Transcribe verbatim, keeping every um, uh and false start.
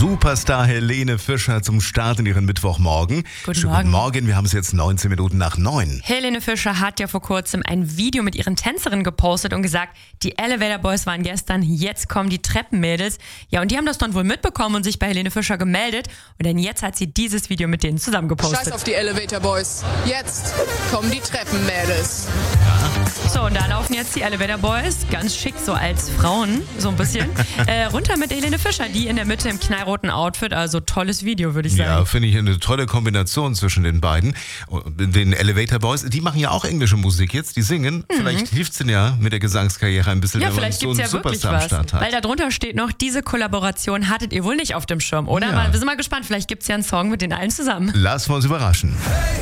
Superstar Helene Fischer zum Start in ihren Mittwochmorgen. Guten Schönen Morgen. Guten Morgen, wir haben es jetzt neunzehn Minuten nach neun. Helene Fischer hat ja vor kurzem ein Video mit ihren Tänzerinnen gepostet und gesagt, die Elevator Boys waren gestern, jetzt kommen die Treppenmädels. Ja, und die haben das dann wohl mitbekommen und sich bei Helene Fischer gemeldet. Und dann jetzt hat sie dieses Video mit denen zusammen gepostet. Scheiß auf die Elevator Boys. Jetzt kommen die Treppenmädels. So, und da laufen jetzt die Elevator Boys, ganz schick, so als Frauen, so ein bisschen, äh, runter mit Helene Fischer, die in der Mitte im knallroten Outfit, also tolles Video, würde ich sagen. Ja, finde ich eine tolle Kombination zwischen den beiden. Den Elevator Boys, die machen ja auch englische Musik jetzt, die singen. Mhm. Vielleicht hilft es ihnen ja mit der Gesangskarriere ein bisschen, Ja, wenn man vielleicht so gibt's einen ja wirklich Superstar am was, Start hat. weil da drunter steht noch, diese Kollaboration hattet ihr wohl nicht auf dem Schirm, oder? Ja. Mal, wir sind mal gespannt, vielleicht gibt es ja einen Song mit den allen zusammen. Lassen wir uns überraschen.